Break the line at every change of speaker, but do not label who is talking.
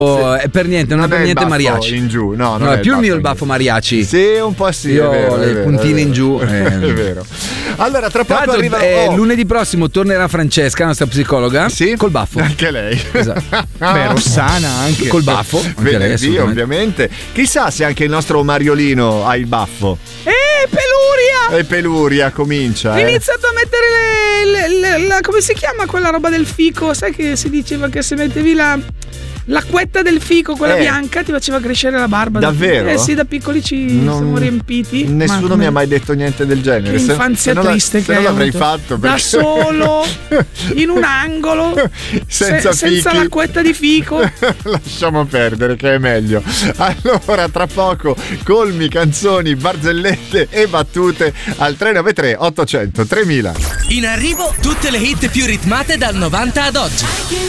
per niente, non è per niente mariachi.
In giù, no,
è più il mio il baffo mariachi.
Sì, un po' sì.
Io
è vero,
le puntine in giù.
È vero. Allora, tra poco arriva.
Lunedì prossimo tornerà Francesca, nostra psicologa.
Sì.
Col baffo.
Anche lei.
Esatto.
Beh, Rossana anche.
Col baffo.
Venerdì, ovviamente. Chissà se anche il nostro Mariolino ha il baffo.
Peluria!
E Peluria comincia.
Ha iniziato a mettere come si chiama quella roba del fico? Sai che si diceva che se mettevi l'acquetta del fico, quella bianca, ti faceva crescere la barba.
Davvero?
Sì, da piccoli siamo riempiti.
Nessuno mi ha mai detto niente del genere.
Che infanzia triste che
non l'avrei fatto
da solo in un angolo senza l'acquetta di fico.
Lasciamo perdere, che è meglio. Allora, tra poco colmi, canzoni, barzellette e battute al 393 800 3000.
In arrivo tutte le hit più ritmate dal 90 ad oggi.